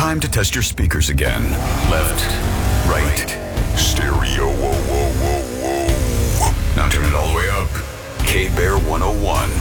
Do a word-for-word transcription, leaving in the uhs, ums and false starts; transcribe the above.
Time to test your speakers again. Left, right, stereo. Whoa, whoa, whoa, whoa. Now turn it all the way up. K-Bear one oh one.